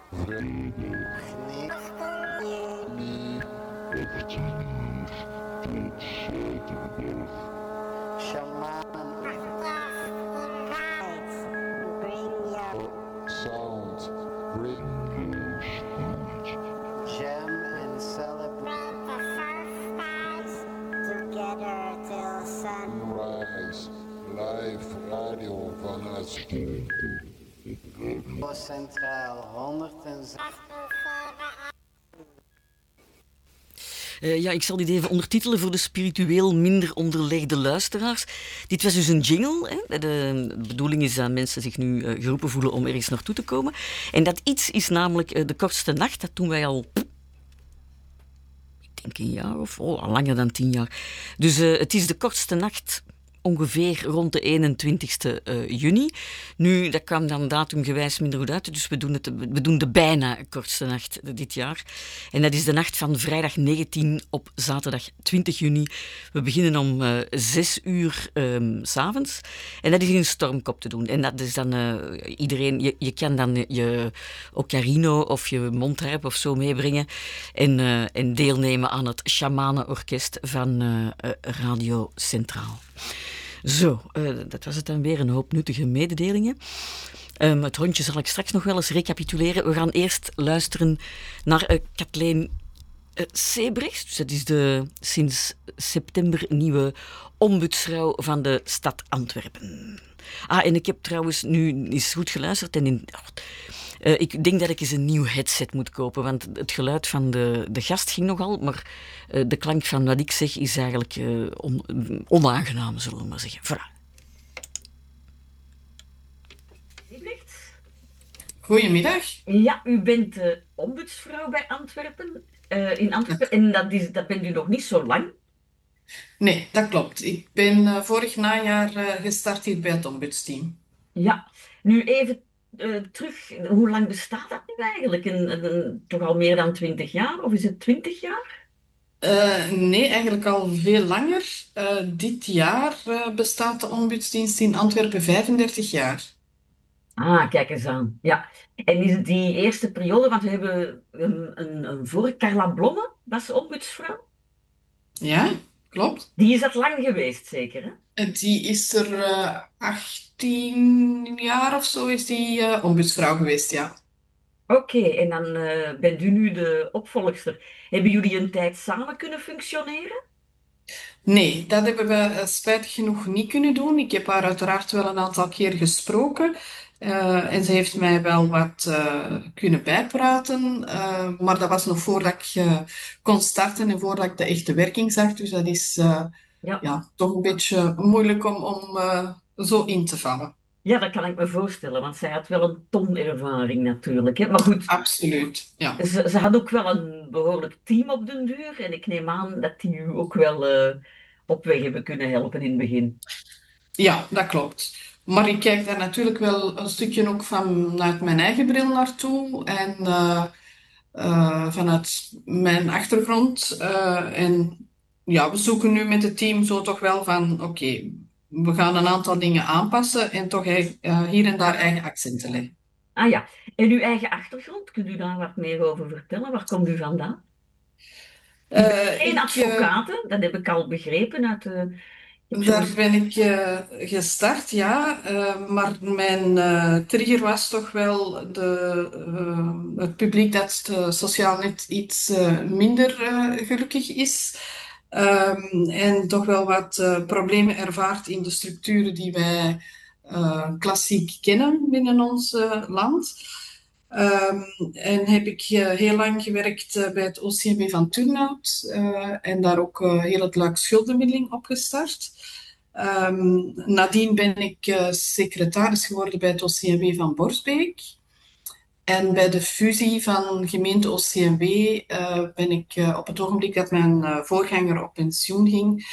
Sounds, radio, jam and celebrate the sunrise together till sunrise. Live radio vanuit Centraal 106. Ja, ik zal dit even ondertitelen voor de spiritueel minder onderlegde luisteraars. Dit was dus een jingle. Hè. De bedoeling is dat mensen zich nu geroepen voelen om ergens naartoe te komen. En dat iets is namelijk de kortste nacht. Dat doen wij al, ik denk een jaar of al langer dan 10 jaar. Dus het is de kortste nacht ongeveer rond de 21ste juni. Nu, dat kwam dan datumgewijs minder goed uit, dus we doen de bijna kortste nacht dit jaar. En dat is de nacht van vrijdag 19 op zaterdag 20 juni. We beginnen om 6 uur 's avonds. En dat is in een stormkop te doen. En dat is dan iedereen... Je kan dan je ocarino of je mondharp of zo meebrengen en deelnemen aan het shamanenorkest van Radio Centraal. Zo, dat was het dan weer, een hoop nuttige mededelingen. Het rondje zal ik straks nog wel eens recapituleren. We gaan eerst luisteren naar Kathleen Sebrechts. Dus dat is de sinds september nieuwe ombudsvrouw van de stad Antwerpen. En ik heb trouwens nu eens goed geluisterd en ik denk dat ik eens een nieuw headset moet kopen, want het geluid van de gast ging nogal, maar de klank van wat ik zeg is eigenlijk onaangenaam, zullen we maar zeggen. Voilà. Goedemiddag. Ja, u bent ombudsvrouw bij Antwerpen, in Antwerpen, en dat bent u nog niet zo lang. Nee, dat klopt. Ik ben vorig najaar gestart hier bij het ombudsteam. Ja, nu even terug, hoe lang bestaat dat nu eigenlijk? Toch al meer dan 20 jaar, of is het 20 jaar? Nee, eigenlijk al veel langer. Dit jaar bestaat de ombudsdienst in Antwerpen 35 jaar. Kijk eens aan. Ja. En is het die eerste periode, want we hebben een vorige, Carla Blomme, was ombudsvrouw. Ja, klopt. Die is dat lang geweest, zeker, hè? Die is er 18 jaar of zo is die ombudsvrouw geweest, ja. Oké, en dan bent u nu de opvolgster. Hebben jullie een tijd samen kunnen functioneren? Nee, dat hebben we spijtig genoeg niet kunnen doen. Ik heb haar uiteraard wel een aantal keer gesproken. En ze heeft mij wel wat kunnen bijpraten. Maar dat was nog voordat ik kon starten en voordat ik de echte werking zag. Dus dat is ja, toch een beetje moeilijk om zo in te vallen. Ja, dat kan ik me voorstellen, want zij had wel een ton ervaring natuurlijk. Hè? Maar goed, absoluut. Ja. Ze had ook wel een behoorlijk team op den duur. En ik neem aan dat die u ook wel op weg hebben kunnen helpen in het begin. Ja, dat klopt. Maar ik kijk daar natuurlijk wel een stukje ook vanuit mijn eigen bril naartoe. En vanuit mijn achtergrond. En ja, we zoeken nu met het team zo toch wel van... Oké, we gaan een aantal dingen aanpassen en toch hier en daar eigen accenten leggen. Ja, en uw eigen achtergrond, kunt u daar wat meer over vertellen? Waar komt u vandaan? Geen advocaten, dat heb ik al begrepen uit de... Daar ben ik gestart, ja. Maar mijn trigger was toch wel het publiek dat sociaal net iets minder gelukkig is. En toch wel wat problemen ervaart in de structuren die wij klassiek kennen binnen ons land. En heb ik heel lang gewerkt bij het OCMW van Turnhout en daar ook heel het luik schuldenmiddeling opgestart. Nadien ben ik secretaris geworden bij het OCMW van Borsbeek. En bij de fusie van gemeente OCMW ben ik op het ogenblik dat mijn voorganger op pensioen ging,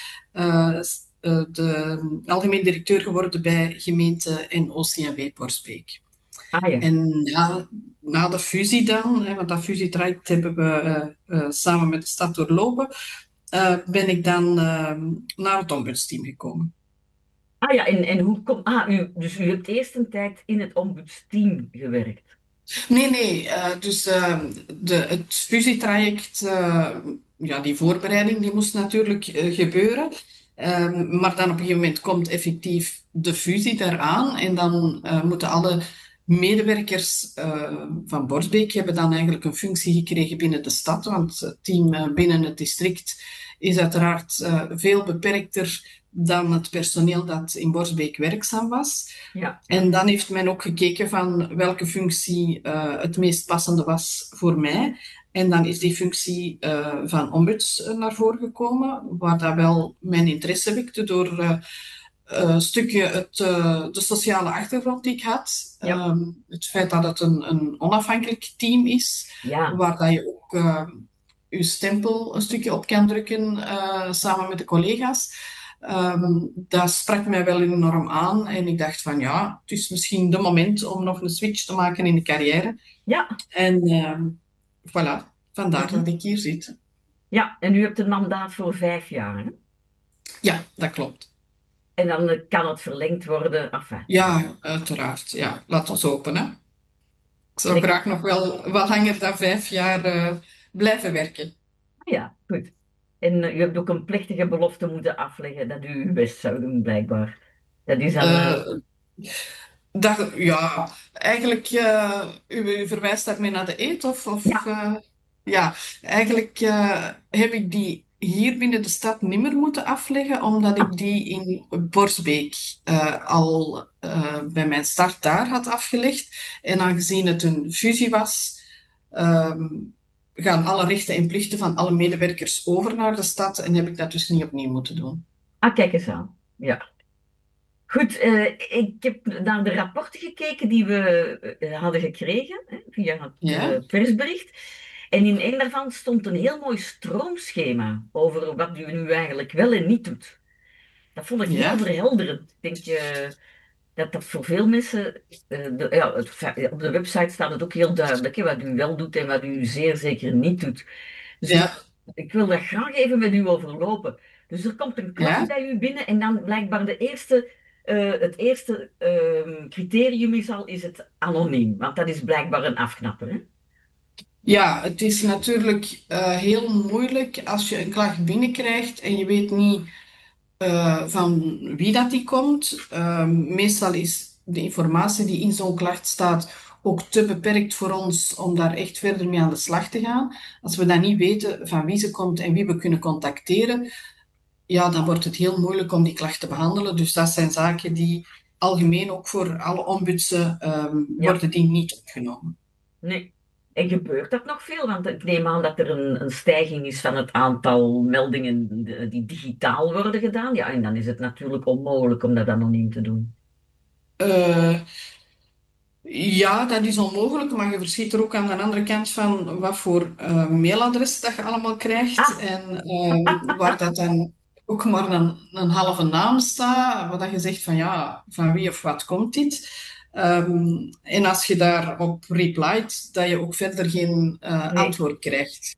de algemeen directeur geworden bij gemeente en OCMW Borsbeek. Ja. En na de fusie dan, want dat fusietraject hebben we samen met de stad doorlopen, ben ik dan naar het ombudsteam gekomen. Ja, en hoe komt... dus u hebt eerst een tijd in het ombudsteam gewerkt. Nee. Dus het fusietraject, ja, die voorbereiding, die moest natuurlijk gebeuren. Maar dan op een gegeven moment komt effectief de fusie daaraan. En dan moeten alle medewerkers van Borsbeek hebben dan eigenlijk een functie gekregen binnen de stad. Want het team binnen het district is uiteraard veel beperkter dan het personeel dat in Borsbeek werkzaam was. Ja, En dan heeft men ook gekeken van welke functie het meest passende was voor mij. En dan is die functie van ombuds naar voren gekomen, waar dat wel mijn interesse wekte door een stukje de sociale achtergrond die ik had. Ja. Het feit dat het een onafhankelijk team is, ja, waar dat je ook je stempel een stukje op kan drukken samen met de collega's. Dat sprak mij wel enorm aan en ik dacht van ja, het is misschien de moment om nog een switch te maken in de carrière. ja, En voilà, vandaar Mhm. dat ik hier zit. ja. En u hebt een mandaat voor 5 jaar, hè? Ja, dat klopt. En dan kan het verlengd worden. Enfin, Ja, uiteraard. Ja, laat ons hopen, hè. Ik zou En ik- graag nog wel wat langer dan 5 jaar blijven werken. ja, goed. En u hebt ook een plechtige belofte moeten afleggen dat u uw best zou doen, blijkbaar. Dat is dan... Eh, ja, eigenlijk, u verwijst daarmee naar de eet, of Ja. ja, eigenlijk heb ik die hier binnen de stad niet meer moeten afleggen, omdat ik die in Borsbeek al bij mijn start daar had afgelegd. En aangezien het een fusie was, ehm, gaan alle rechten en plichten van alle medewerkers over naar de stad en heb ik dat dus niet opnieuw moeten doen. Kijk eens aan. Ja. Goed, ik heb naar de rapporten gekeken die we hadden gekregen hè, via het Ja? persbericht. En in een daarvan stond een heel mooi stroomschema over wat u nu eigenlijk wel en niet doet. Dat vond ik heel Ja? verhelderend. Ik denk dat voor veel mensen, op de website staat het ook heel duidelijk, hè, wat u wel doet en wat u zeer zeker niet doet. Dus Ja? ik wil dat graag even met u overlopen. Dus er komt een klacht Ja? bij u binnen en dan blijkbaar het eerste criterium is het anoniem, want dat is blijkbaar een afknapper. Hè? Ja, het is natuurlijk heel moeilijk als je een klacht binnenkrijgt en je weet niet van wie dat die komt. Meestal is de informatie die in zo'n klacht staat ook te beperkt voor ons om daar echt verder mee aan de slag te gaan. Als we dan niet weten van wie ze komt en wie we kunnen contacteren, ja, dan wordt het heel moeilijk om die klacht te behandelen. Dus dat zijn zaken die algemeen ook voor alle ombudsen Ja. worden die niet opgenomen. Nee. En gebeurt dat nog veel? Want ik neem aan dat er een stijging is van het aantal meldingen die digitaal worden gedaan. Ja, en dan is het natuurlijk onmogelijk om dat anoniem te doen. Eh, ja, dat is onmogelijk, maar je verschiet er ook aan de andere kant van wat voor mailadres dat je allemaal krijgt en waar dat dan ook maar een halve naam staat, wat dat je zegt van ja, van wie of wat komt dit? En als je daarop replied, dat je ook verder geen Nee. antwoord krijgt.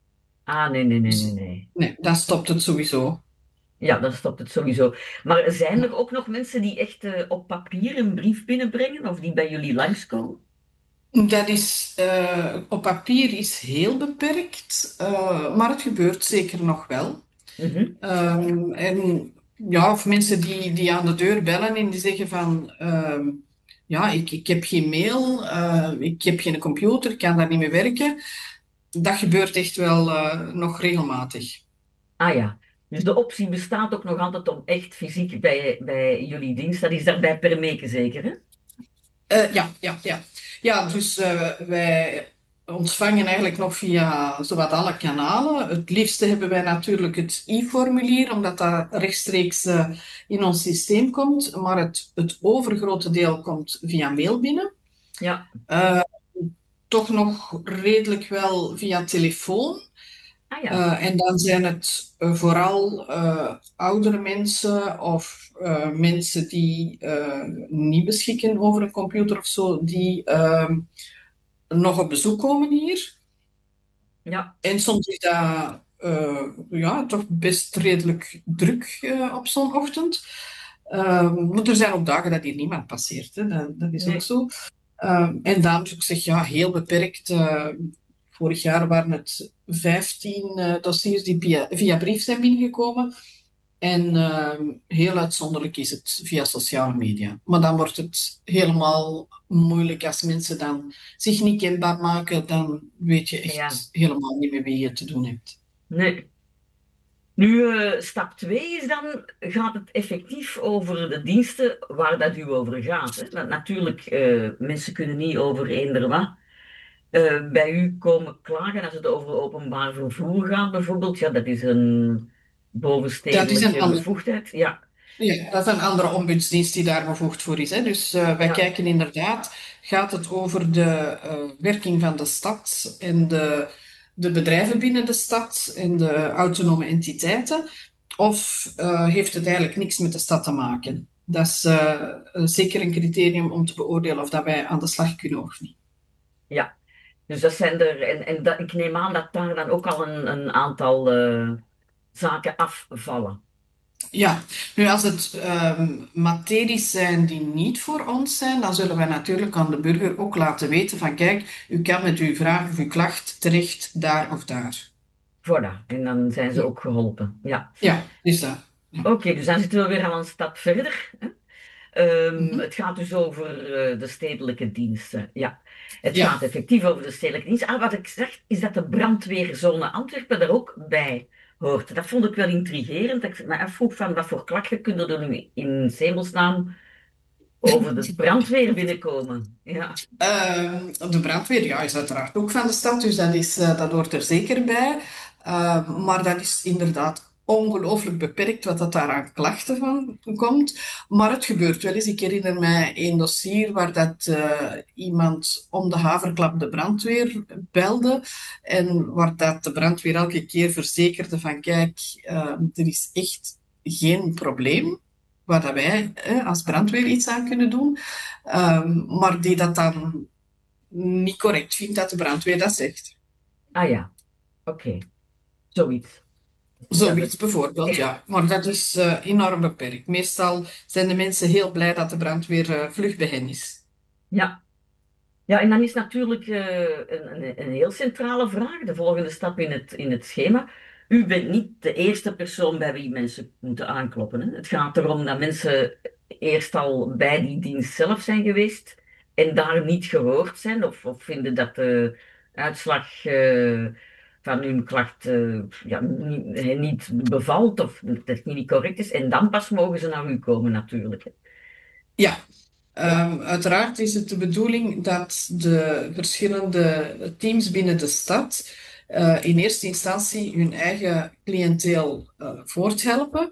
Nee. Nee, dan stopt het sowieso. Ja, dan stopt het sowieso. Maar zijn er ook nog mensen die echt op papier een brief binnenbrengen of die bij jullie langskomen? Dat is, op papier is heel beperkt, maar het gebeurt zeker nog wel. Mhm. En ja, of mensen die aan de deur bellen en die zeggen van, ja, ik heb geen mail, ik heb geen computer, ik kan daar niet mee werken. Dat gebeurt echt wel nog regelmatig. Ja, dus de optie bestaat ook nog altijd om echt fysiek bij jullie dienst. Dat is daarbij per Meke zeker, hè? Ja. Ja, dus wij ontvangen eigenlijk nog via zowat alle kanalen. Het liefste hebben wij natuurlijk het e-formulier, omdat dat rechtstreeks in ons systeem komt. Maar het overgrote deel komt via mail binnen. Ja. Toch nog redelijk wel via telefoon. Ja. En dan zijn het vooral oudere mensen of mensen die niet beschikken over een computer of zo, die nog op bezoek komen hier. Ja. En soms is dat ja, toch best redelijk druk op zo'n ochtend. Maar er zijn ook dagen dat hier niemand passeert, hè. Dat is Nee. ook zo. En daarom dus ik zeg, ja, heel beperkt. Vorig jaar waren het 15 dossiers die via brief zijn binnengekomen. En heel uitzonderlijk is het via sociale media. Maar dan wordt het helemaal moeilijk als mensen dan zich niet kenbaar maken. Dan weet je Ja, echt helemaal niet meer wie je te doen hebt. nee. Nu, stap 2 is dan, gaat het effectief over de diensten waar dat u over gaat. Hè? Want natuurlijk, mensen kunnen niet over eender wat bij u komen klagen als het over openbaar vervoer gaat, bijvoorbeeld. Ja, dat is een Dat is een bovenstedelijke ander, bevoegdheid. Ja, ja, dat is een andere ombudsdienst die daar bevoegd voor is. Hè. Dus wij ja, kijken inderdaad, gaat het over de werking van de stad en de bedrijven binnen de stad en de autonome entiteiten? Of heeft het eigenlijk niks met de stad te maken? Dat is zeker een criterium om te beoordelen of dat wij aan de slag kunnen of niet. ja. Dus dat zijn er, en dat, ik neem aan dat daar dan ook al een aantal zaken afvallen. Ja, nu als het materies zijn die niet voor ons zijn, dan zullen wij natuurlijk aan de burger ook laten weten van kijk, u kan met uw vraag of uw klacht terecht daar of daar. Voilà, en dan zijn ze Ja, ook geholpen. Ja. ja, dus dat. Ja. Oké, dus dan zitten we weer al een stap verder. Hè? Mhm. Het gaat dus over de stedelijke diensten. Ja, het Ja, gaat effectief over de stedelijke diensten. Ah, wat ik zeg, is dat de brandweerzone Antwerpen er ook bij hoort. Dat vond ik wel intrigerend. Dat ik me afvroeg van wat voor klachten kunnen er nu in hemelsnaam over de brandweer binnenkomen. Ja, de brandweer ja, is uiteraard ook van de stad, dus dat hoort er zeker bij. Maar dat is inderdaad ongelooflijk beperkt wat dat daar aan klachten van komt. Maar het gebeurt wel eens. Ik herinner mij één dossier waar dat iemand om de haverklap de brandweer belde en waar dat de brandweer elke keer verzekerde van kijk, er is echt geen probleem waar dat wij als brandweer iets aan kunnen doen. Maar die dat dan niet correct vindt dat de brandweer dat zegt. ah ja, oké, zoiets. Ja, Zoiets bijvoorbeeld, ja. Maar dat is enorm beperkt. Meestal zijn de mensen heel blij dat de brandweer vlug bij hen is. ja. Ja, en dan is natuurlijk een heel centrale vraag, de volgende stap in het schema. U bent niet de eerste persoon bij wie mensen moeten aankloppen. Hè? Het gaat erom dat mensen eerst al bij die dienst zelf zijn geweest en daar niet gehoord zijn of vinden dat de uitslag van hun klacht ja, niet bevalt of dat het niet correct is. En dan pas mogen ze naar u komen natuurlijk. Hè. Ja, Ja, uiteraard is het de bedoeling dat de verschillende teams binnen de stad in eerste instantie hun eigen cliënteel voorthelpen.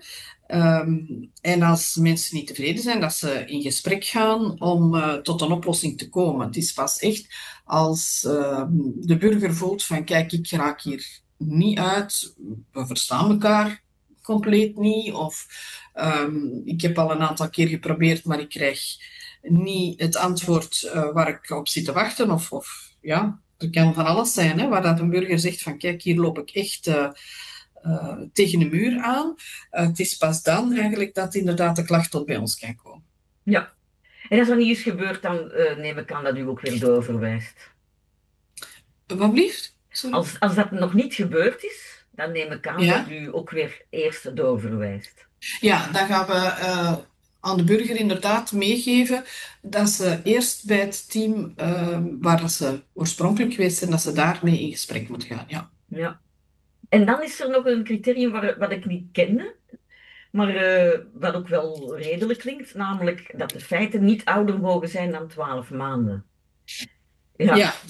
En als mensen niet tevreden zijn, dat ze in gesprek gaan om tot een oplossing te komen. Het is pas echt als de burger voelt van kijk, ik raak hier niet uit, we verstaan elkaar compleet niet, of ik heb al een aantal keer geprobeerd, maar ik krijg niet het antwoord waar ik op zit te wachten. Of ja, er kan van alles zijn, hè, waar dat een burger zegt van kijk, hier loop ik echt tegen de muur aan. Het is pas dan eigenlijk dat inderdaad de klacht tot bij ons kan komen. ja. En als dat niet is gebeurd, dan neem ik aan dat u ook weer doorverwijst. Wat blieft? Sorry. Als dat nog niet gebeurd is, dan neem ik aan dat Ja? u ook weer eerst doorverwijst. Ja, dan gaan we aan de burger inderdaad meegeven dat ze eerst bij het team waar dat ze oorspronkelijk geweest zijn, dat ze daarmee in gesprek moeten gaan. Ja. Ja. En dan is er nog een criterium wat ik niet kende, maar wat ook wel redelijk klinkt, namelijk dat de feiten niet ouder mogen zijn dan 12 maanden. Ja, Ja,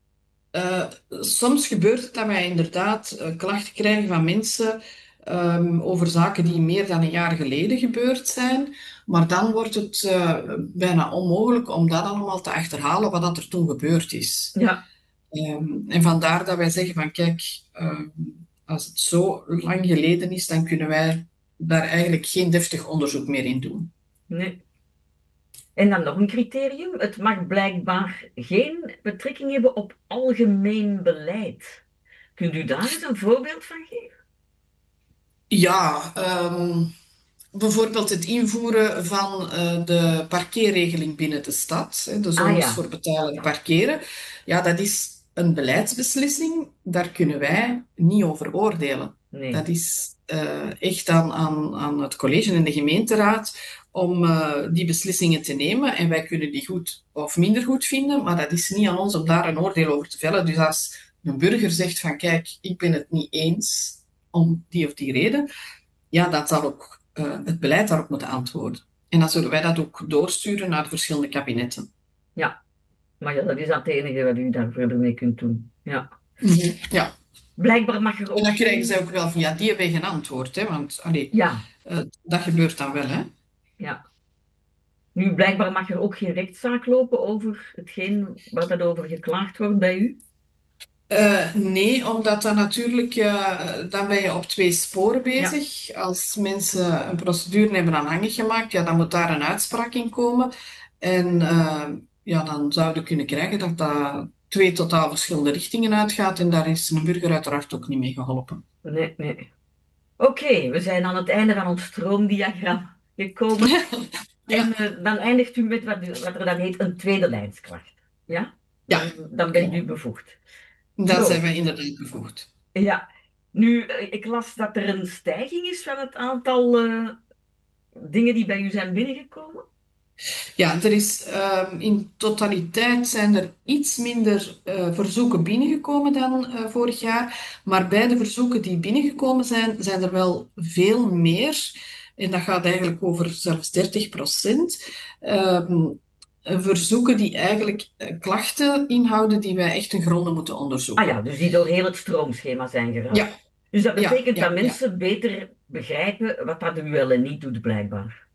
soms gebeurt het dat wij inderdaad klachten krijgen van mensen over zaken die meer dan een jaar geleden gebeurd zijn. Maar dan wordt het bijna onmogelijk om dat allemaal te achterhalen wat dat er toen gebeurd is. ja, En vandaar dat wij zeggen van kijk, als het zo lang geleden is, dan kunnen wij daar eigenlijk geen deftig onderzoek meer in doen. nee. En dan nog een criterium. Het mag blijkbaar geen betrekking hebben op algemeen beleid. Kunt u daar eens een voorbeeld van geven? Ja, bijvoorbeeld het invoeren van de parkeerregeling binnen de stad, hè, de Ah zones ja, voor betalen parkeren. Ja, dat is een beleidsbeslissing. Daar kunnen wij niet over oordelen. Dat nee. is echt aan het college en de gemeenteraad om die beslissingen te nemen. En wij kunnen die goed of minder goed vinden, maar dat is niet aan ons om daar een oordeel over te vellen. Dus als een burger zegt van kijk, ik ben het niet eens om die of die reden, ja, dan zal ook het beleid daarop moeten antwoorden. En dan zullen wij dat ook doorsturen naar de verschillende kabinetten. Ja, maar ja, dat is het enige wat u daar verder mee kunt doen. Ja. Ja, Blijkbaar mag er en ook dan krijgen geen... zij ook wel via die weg een antwoord, hè? Want allee, Ja, dat gebeurt dan wel, hè? ja. Nu, blijkbaar mag er ook geen rechtszaak lopen over hetgeen waar dat over geklaagd wordt bij u. Nee, omdat dan natuurlijk, dan ben je op twee sporen Ja, bezig. Als mensen een procedure hebben aanhangig gemaakt, ja, dan moet daar een uitspraak in komen. En ja, dan zouden we kunnen krijgen dat dat twee totaal verschillende richtingen uitgaat. En daar is een burger uiteraard ook niet mee geholpen. nee, nee. Oké, we zijn aan het einde van ons stroomdiagram gekomen. Ja, En dan eindigt u met wat er dan heet een tweede lijnskracht. Ja? ja, Dan bent u klopt. bevoegd. Daar zijn Zo, wij inderdaad bevoegd. ja. Nu, ik las dat er een stijging is van het aantal dingen die bij u zijn binnengekomen. Ja, er is in totaliteit zijn er iets minder verzoeken binnengekomen dan vorig jaar. Maar bij de verzoeken die binnengekomen zijn, zijn er wel veel meer. En dat gaat eigenlijk over zelfs 30%. Verzoeken die eigenlijk klachten inhouden die wij echt ten gronde moeten Ah onderzoeken. ja, dus die door heel het stroomschema zijn geraakt. Ja, Dus dat ja, betekent dat ja, ja. mensen beter begrijpen wat dat u wel en niet doet, blijkbaar.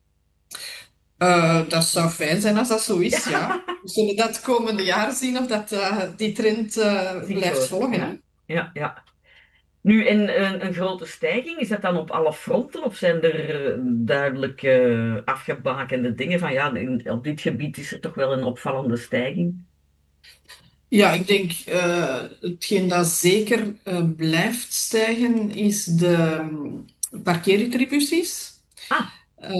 Dat zou fijn zijn als dat zo is, ja. We zullen dat komende jaar zien of dat, die trend Zie blijft voor. volgen. Hè? Ja, ja, ja. Nu, en een grote stijging, is dat dan op alle fronten of zijn er duidelijk afgebakende dingen van ja, op dit gebied is er toch wel een opvallende stijging? Ja, ik denk hetgeen dat zeker blijft stijgen is de parkeerretributies. Ah,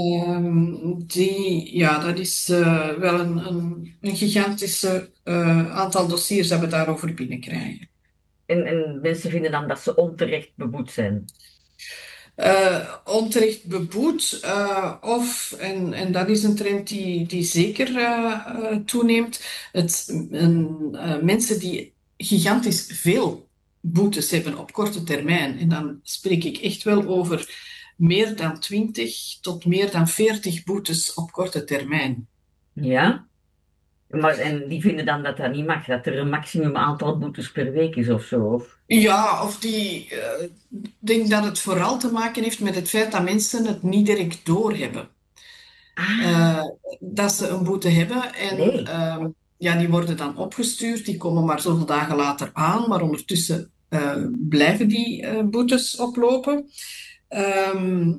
Ja, dat is wel een gigantische aantal dossiers dat we daarover binnenkrijgen. en mensen vinden dan dat ze onterecht beboet zijn. Onterecht beboet, en dat is een trend die zeker toeneemt, mensen die gigantisch veel boetes hebben op korte termijn. En dan spreek ik echt wel over meer dan 20 tot meer dan 40 boetes op korte termijn. Ja? Maar, en die vinden dan dat dat niet mag, dat er een maximum aantal boetes per week is of zo. Of... Ja, ik denk dat het vooral te maken heeft met het feit dat mensen het niet direct doorhebben. Ah, eh, dat ze een boete hebben. En nee. ja, die worden dan opgestuurd. Die komen maar zoveel dagen later aan. Maar ondertussen blijven die boetes oplopen. Ehm,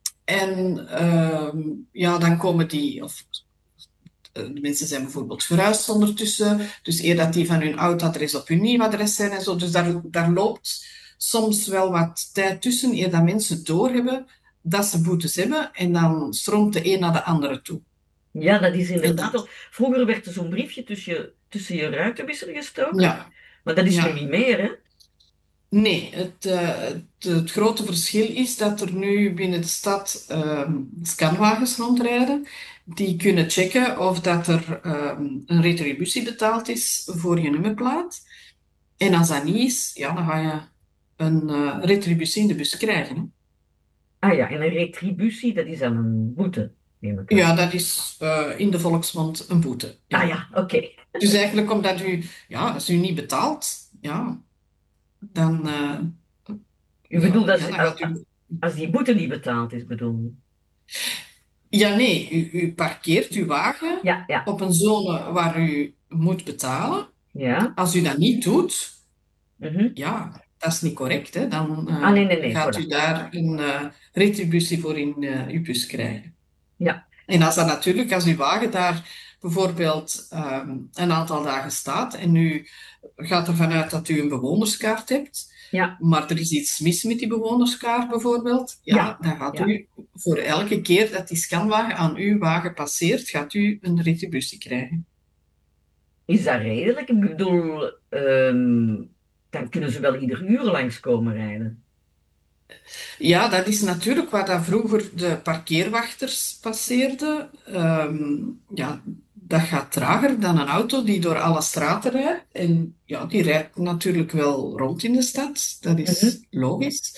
ja, dan komen die... De mensen zijn bijvoorbeeld verhuisd ondertussen. Dus eer dat die van hun oud adres op hun nieuw adres zijn en zo. Dus daar loopt soms wel wat tijd tussen eer dat mensen doorhebben dat ze boetes hebben. En dan stroomt de een naar de andere toe. Ja, dat is En inderdaad dat, al. Vroeger werd er zo'n briefje tussen je ruitenwisser gestoken, ja, maar dat is nu ja. niet meer, hè? Nee, het grote verschil is dat er nu binnen de stad scanwagens rondrijden. Die kunnen checken of dat er een retributie betaald is voor je nummerplaat. En als dat niet is, ja, dan ga je een retributie in de bus krijgen. Hè. Ah ja, en een retributie, dat is dan een boete, neem ik aan. Ja, dat is in de volksmond een boete. Ah Ja. ja, oké. Dus eigenlijk omdat als u niet betaalt, ja, dan, U bedoelt ja, dan gaat u... als die boete niet betaald is, bedoel je? Ja, nee, u parkeert uw wagen Ja, ja, op een zone waar u moet betalen. ja. Als u dat niet doet, Mhm. ja, dat is niet correct. Hè? Dan Ah, nee, nee, nee, gaat u voilà. daar een retributie voor in uw bus krijgen. Ja, En als dat natuurlijk, als uw wagen daar bijvoorbeeld een aantal dagen staat en u gaat ervan uit dat u een bewonerskaart hebt, Ja, maar er is iets mis met die bewonerskaart bijvoorbeeld, ja, ja, dan gaat ja. u voor elke keer dat die scanwagen aan uw wagen passeert, gaat u een retributie krijgen. Is dat redelijk? Ik bedoel, dan kunnen ze wel ieder uur langs komen rijden. Ja, dat is natuurlijk wat dat vroeger de parkeerwachters passeerden. Ja, dat gaat trager dan een auto die door alle straten rijdt. En ja, die rijdt natuurlijk wel rond in de stad. Dat Mhm. is logisch.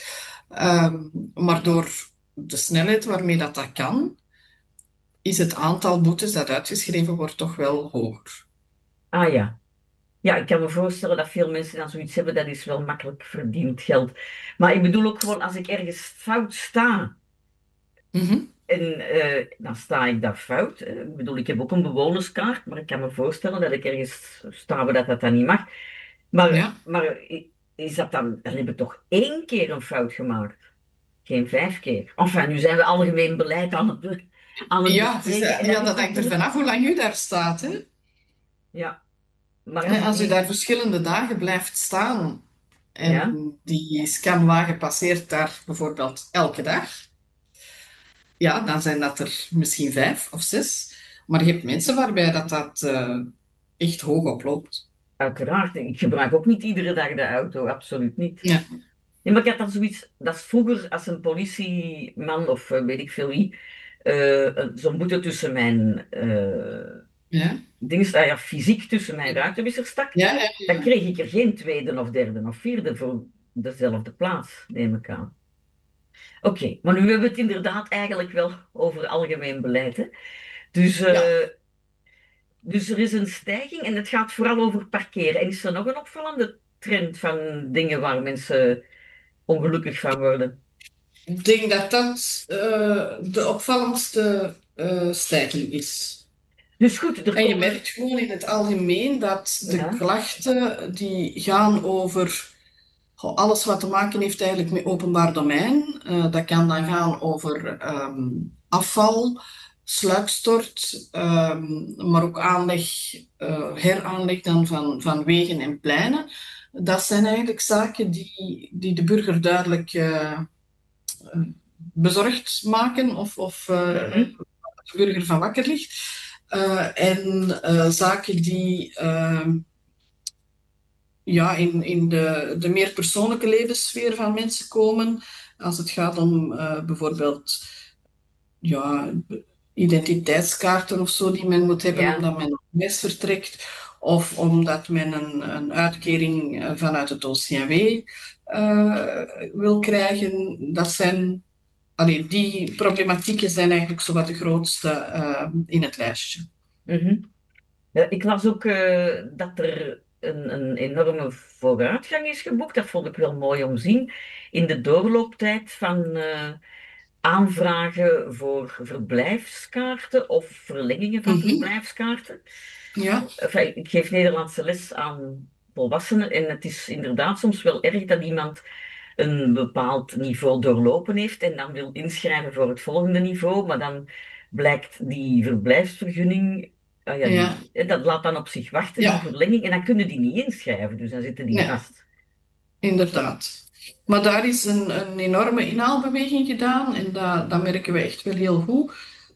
Maar door de snelheid waarmee dat kan, is het aantal boetes dat uitgeschreven wordt toch wel hoger. Ah ja. Ja, ik kan me voorstellen dat veel mensen dan zoiets hebben, dat is wel makkelijk verdiend geld. Maar ik bedoel ook gewoon, als ik ergens fout sta, Mhm. en dan sta ik daar fout. Ik bedoel, ik heb ook een bewonerskaart, maar ik kan me voorstellen dat ik ergens sta waar dat dan niet mag. Maar, Ja. is dat dan heb ik toch 1 keer een fout gemaakt? Geen 5 keer. Enfin, nu zijn we algemeen beleid aan het Ja, bespreken. En ja, dat is dat hangt er natuurlijk... vanaf hoe lang u daar staat, hè? Ja, maar als ik Als u die... daar verschillende dagen blijft staan Ja, en die scanwagen passeert daar bijvoorbeeld elke dag, ja, dan zijn dat er misschien 5 of 6. Maar je hebt mensen waarbij dat echt hoog oploopt. uiteraard. Ik gebruik ook niet iedere dag de auto, absoluut niet. Ja. Nee, maar ik had dan zoiets, dat is vroeger als een politieman of weet ik veel wie, zo'n boete tussen mijn Ja. ja, fysiek tussen mijn ruitenwisser stak, Ja, ja, dan ja. kreeg ik er geen tweede of derde of vierde voor dezelfde plaats, neem ik aan. Oké, maar nu hebben we het inderdaad eigenlijk wel over algemeen beleid, hè? Dus, Ja. dus er is een stijging en het gaat vooral over parkeren. En is er nog een opvallende trend van dingen waar mensen ongelukkig van worden? Ik denk dat dat de opvallendste stijging is. Dus goed, er En je komen... merkt gewoon in het algemeen dat de Ja, klachten die gaan over alles wat te maken heeft eigenlijk met openbaar domein. Dat kan dan gaan over afval, sluikstort, maar ook aanleg, heraanleg dan van wegen en pleinen. Dat zijn eigenlijk zaken die de burger duidelijk bezorgd maken of mhm, de burger van wakker ligt. En zaken die ja, in de meer persoonlijke levenssfeer van mensen komen. Als het gaat om bijvoorbeeld ja, identiteitskaarten of zo die men moet hebben ja, omdat men op reis vertrekt. Of omdat men een uitkering vanuit het OCMW wil krijgen. Dat zijn, die problematieken zijn eigenlijk zowat de grootste in het lijstje. mhm. Ja, ik las ook dat er een enorme vooruitgang is geboekt. Dat vond ik wel mooi om te zien. In de doorlooptijd van aanvragen voor verblijfskaarten of verlengingen van Mhm. verblijfskaarten. Ja, Enfin, ik geef Nederlandse les aan volwassenen en het is inderdaad soms wel erg dat iemand een bepaald niveau doorlopen heeft en dan wil inschrijven voor het volgende niveau, maar dan blijkt die verblijfsvergunning, ja, ja, dat laat dan op zich wachten, die ja, verlenging, en dan kunnen die niet inschrijven, dus dan zitten die nee, vast. inderdaad. Maar daar is een enorme inhaalbeweging gedaan en dat merken we echt wel heel goed.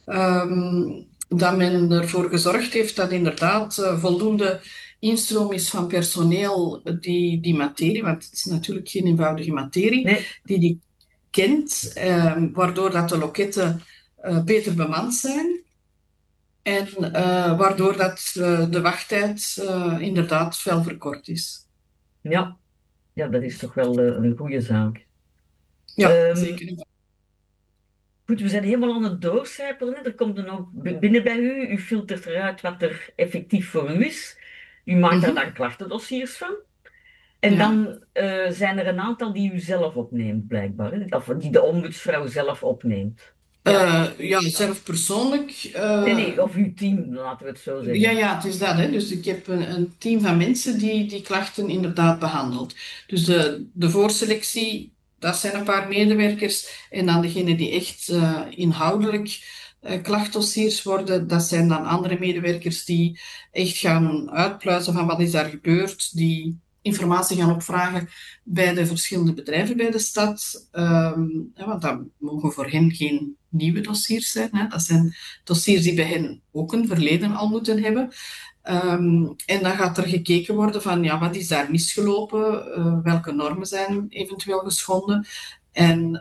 Dat men ervoor gezorgd heeft dat inderdaad voldoende instroom is van personeel die materie, want het is natuurlijk geen eenvoudige materie, Nee, die kent, waardoor dat de loketten beter bemand zijn en waardoor dat de wachttijd inderdaad fel verkort is. ja, ja, dat is toch wel een goede zaak. Ja, Ehm, zeker. Goed, we zijn helemaal aan het doorcijpelen. Hè. Er komt er nog binnen bij u. U filtert eruit wat er effectief voor u is. U maakt daar Mhm. dan klachtendossiers van. En Ja. dan zijn er een aantal die u zelf opneemt, blijkbaar. Hè. Of die de ombudsvrouw zelf opneemt. Ja. Ja, zelf persoonlijk. Nee, nee, of uw team, laten we het zo Ja, zeggen. ja, het is dat. Hè. Dus ik heb een team van mensen die klachten inderdaad behandelt. Dus de voorselectie, dat zijn een paar medewerkers. En dan degene die echt inhoudelijk klachtdossiers worden. Dat zijn dan andere medewerkers die echt gaan uitpluizen van wat is daar gebeurd, die informatie gaan opvragen bij de verschillende bedrijven bij de stad. Want dat mogen voor hen geen nieuwe dossiers zijn. Hè. Dat zijn dossiers die bij hen ook een verleden al moeten hebben. En dan gaat er gekeken worden van, ja, wat is daar misgelopen? Welke normen zijn eventueel geschonden? En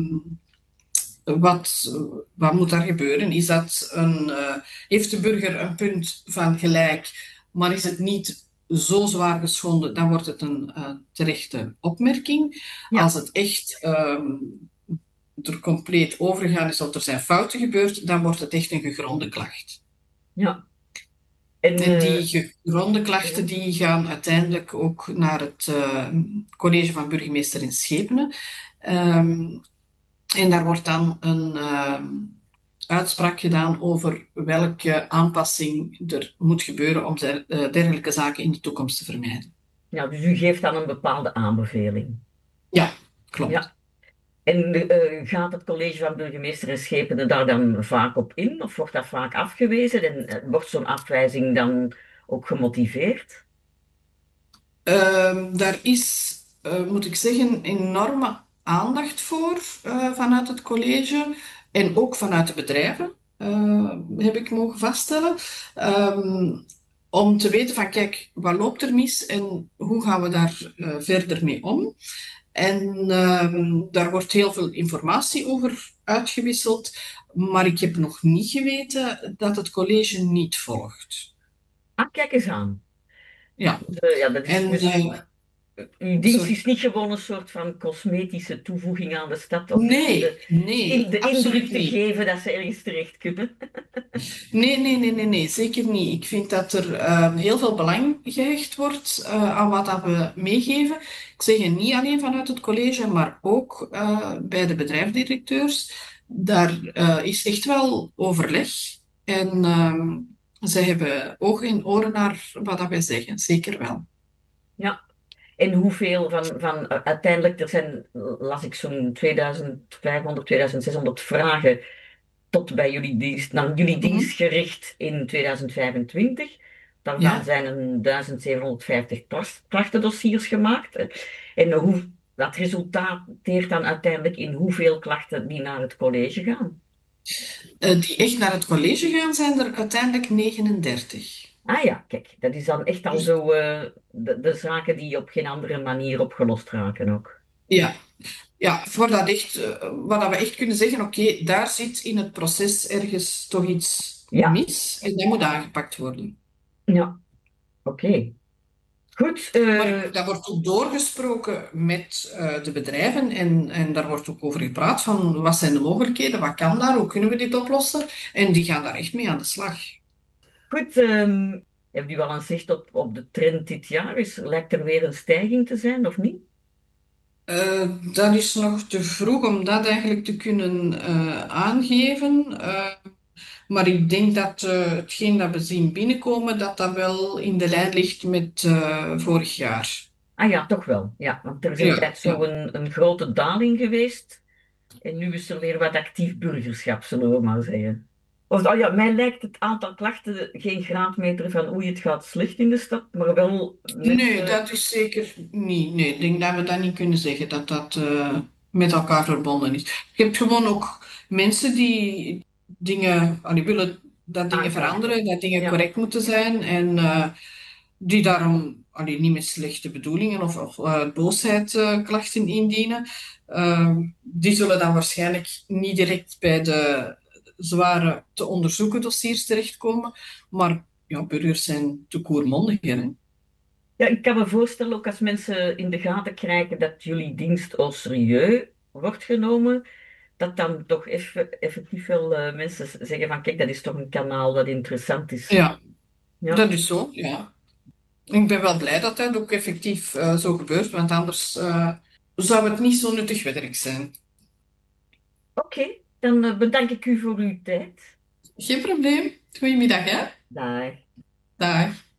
wat moet daar gebeuren? Heeft de burger een punt van gelijk, maar is het niet zo zwaar geschonden, dan wordt het een terechte opmerking. Ja. Als het echt er compleet overgegaan is of er zijn fouten gebeurd, dan wordt het echt een gegronde klacht. Ja. En die gegronde klachten die gaan uiteindelijk ook naar het college van burgemeester in Schepenen. En daar wordt dan een uitspraak gedaan over welke aanpassing er moet gebeuren om dergelijke zaken in de toekomst te vermijden. Ja, dus u geeft dan een bepaalde aanbeveling. Ja, klopt. Ja. En gaat het college van burgemeester en Schepenen daar dan vaak op in? Of wordt dat vaak afgewezen? En wordt zo'n afwijzing dan ook gemotiveerd? Daar is, moet ik zeggen, enorme aandacht voor vanuit het college en ook vanuit de bedrijven, heb ik mogen vaststellen. Om te weten van, kijk, wat loopt er mis en hoe gaan we daar verder mee om? En daar wordt heel veel informatie over uitgewisseld, maar ik heb nog niet geweten dat het college niet volgt. Ah, kijk eens aan. Ja. Ja, dat is En, dus... Uw dienst sorry. is niet gewoon een soort van cosmetische toevoeging aan de stad, of Nee, de indruk absoluut te niet. geven dat ze ergens terecht kunnen. Nee, zeker niet. Ik vind dat er heel veel belang gehecht wordt aan wat dat we meegeven. Ik zeg het niet alleen vanuit het college, maar ook bij de bedrijfsdirecteurs. Daar is echt wel overleg. En ze hebben ogen en oren naar wat dat wij zeggen. Zeker wel. Ja. En hoeveel uiteindelijk, er zijn, las ik zo'n 2500, 2600 vragen tot bij jullie dienst, naar jullie dienst gericht in 2025. Daarvan Ja. zijn er 1750 klachtendossiers gemaakt. En dat resulteert dan uiteindelijk in hoeveel klachten die naar het college gaan? Die echt naar het college gaan, zijn er uiteindelijk 39. Ah ja, kijk, dat is dan echt al Dus- zo de zaken die op geen andere manier opgelost raken ook. Ja. Ja, voor dat echt, wat dat we echt kunnen zeggen, oké, daar zit in het proces ergens toch iets Ja. mis en dat moet aangepakt worden. Ja, oké. Goed. Maar dat wordt ook doorgesproken met de bedrijven en daar wordt ook over gepraat van wat zijn de mogelijkheden, wat kan daar, hoe kunnen we dit oplossen? En die gaan daar echt mee aan de slag. Goed, hebt u al een zicht op de trend dit jaar? Lijkt er weer een stijging te zijn, of niet? Dat is nog te vroeg om dat eigenlijk te kunnen aangeven. Maar ik denk dat hetgeen dat we zien binnenkomen, dat dat wel in de lijn ligt met vorig jaar. Ah ja, toch wel. Ja, want er is Ja, een tijd zo een grote daling geweest. En nu is er weer wat actief burgerschap, zullen we maar zeggen. Oh ja, mij lijkt het aantal klachten geen graadmeter van oei, het gaat slecht in de stad, maar wel Nee, mensen... dat is zeker niet. Nee, ik denk dat we dat niet kunnen zeggen, dat dat met elkaar verbonden is. Je hebt gewoon ook mensen die dingen, die willen dat dingen Aanklachten. veranderen, dat dingen Ja. correct moeten zijn en die daarom niet met slechte bedoelingen of boosheid klachten indienen. Die zullen dan waarschijnlijk niet direct bij de zware te onderzoeken dossiers terechtkomen, maar ja, burgers zijn te koermondiger, hè. Ja, ik kan me voorstellen, ook als mensen in de gaten krijgen dat jullie dienst au serieus wordt genomen, dat dan toch effectief wel mensen zeggen van kijk, dat is toch een kanaal dat interessant is. Ja, Ja. dat is zo, ja. Ik ben wel blij dat dat ook effectief zo gebeurt, want anders zou het niet zo nuttig werk zijn. Oké, dan bedank ik u voor uw tijd. Geen probleem. Goedemiddag, hè? Dag. Dag.